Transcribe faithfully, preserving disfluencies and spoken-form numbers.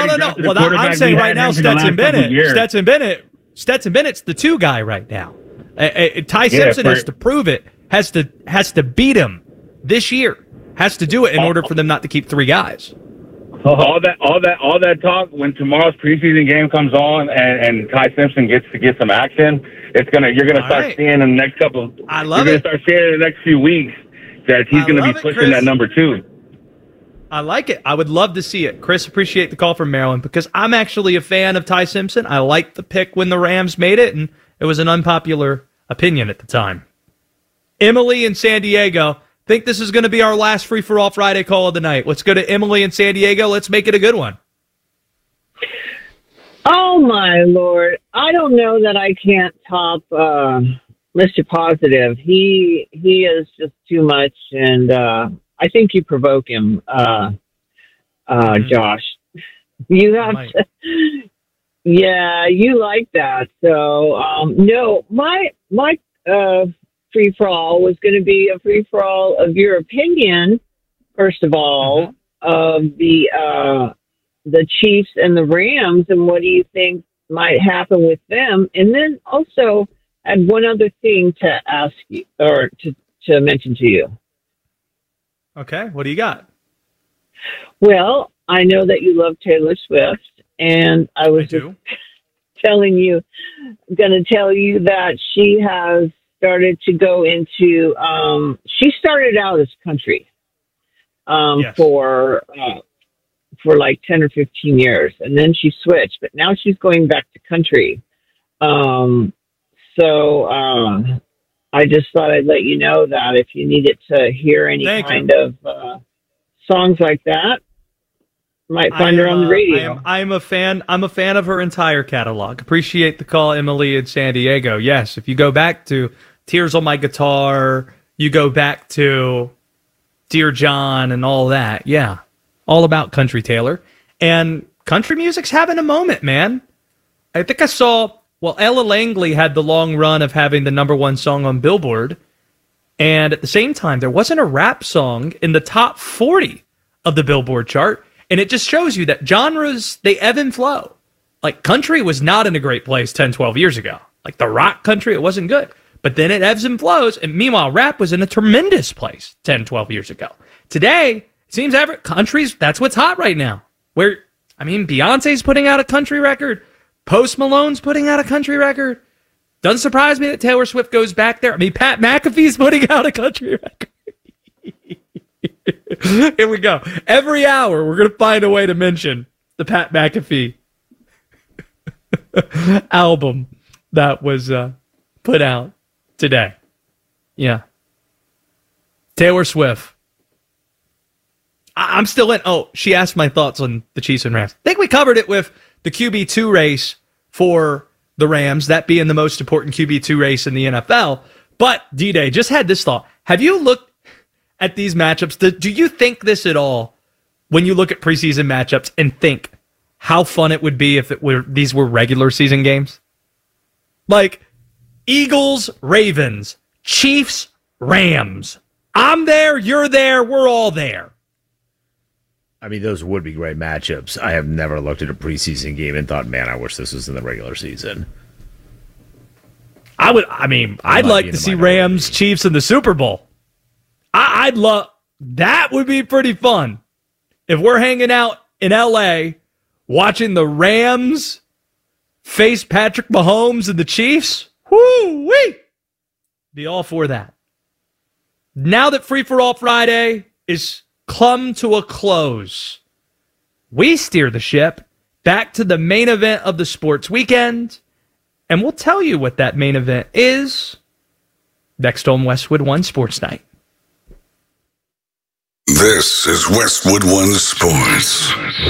no, no, no. Well, that, I'm saying right now, Stetson Bennett, Stetson Bennett, Stetson Bennett's the two guy right now. Uh, uh, Ty yeah, Simpson for, has to prove it. Has to has to beat him this year. Has to do it in order for them not to keep three guys. All that, all that, all that talk. When tomorrow's preseason game comes on, and, and Ty Simpson gets to get some action, it's gonna. You're gonna all start right. seeing in the next couple. Of, I love you're it. You're gonna start seeing in the next few weeks that he's I gonna be pushing Chris. that number two. I like it. I would love to see it. Chris, appreciate the call from Maryland because I'm actually a fan of Ty Simpson. I liked the pick when the Rams made it, and it was an unpopular opinion at the time. Emily in San Diego, think this is going to be our last Free For All Friday call of the night. Let's go to Emily in San Diego. Let's make it a good one. Oh, my Lord. I don't know that I can't top uh, Mister Positive. He, he is just too much, and uh, I think you provoke him, uh, uh, mm-hmm. Josh. You have to, yeah, you like that. So, um, no, my my uh, free for all was going to be a free for all of your opinion. First of all, mm-hmm. of the uh, the Chiefs and the Rams, and what do you think might happen with them? And then also, I had one other thing to ask you or to to mention to you. Okay, what do you got? Well, I know that you love Taylor Swift, and I was I just telling you, going to tell you that she has started to go into, um, she started out as country um, yes. for uh, for like ten or fifteen years, and then she switched, but now she's going back to country. Um, so, uh, I just thought I'd let you know that if you needed to hear any Thank kind you. of uh, songs like that, you might find her on the radio. Uh, I am, I'm a fan. I'm a fan of her entire catalog. Appreciate the call, Emily in San Diego. Yes, if you go back to Tears on My Guitar, you go back to Dear John and all that. Yeah, all about country, Taylor. And country music's having a moment, man. I think I saw. Well, Ella Langley had the long run of having the number one song on Billboard, and at the same time, there wasn't a rap song in the top forty of the Billboard chart, and it just shows you that genres, they ebb and flow. Like, country was not in a great place ten, twelve years ago. Like, the rock country, it wasn't good, but then it ebbs and flows, and meanwhile, rap was in a tremendous place ten, twelve years ago. Today, it seems every country's, that's what's hot right now. Where, I mean, Beyonce's putting out a country record, Post Malone's putting out a country record. Doesn't surprise me that Taylor Swift goes back there. I mean, Pat McAfee's putting out a country record. Here we go. Every hour, we're going to find a way to mention the Pat McAfee album that was uh, put out today. Yeah. Taylor Swift. I- I'm still in. Oh, she asked my thoughts on the Chiefs and Rams. I think we covered it with the Q B two race for the Rams, that being the most important Q B two race in the N F L. But, D-Day, just had this thought. Have you looked at these matchups? Do, do you think this at all when you look at preseason matchups and think how fun it would be if it were these were regular season games? Like, Eagles, Ravens, Chiefs, Rams. I'm there, you're there, we're all there. I mean, those would be great matchups. I have never looked at a preseason game and thought, man, I wish this was in the regular season. I would, I mean, I I'd like to see minority. Rams, Chiefs in the Super Bowl. I, I'd love, that would be pretty fun. If we're hanging out in L A watching the Rams face Patrick Mahomes and the Chiefs, whoo-wee, be all for that. Now that Free For All Friday is come to a close, we steer the ship back to the main event of the sports weekend, and we'll tell you what that main event is next on Westwood One Sports Night. This is Westwood One Sports.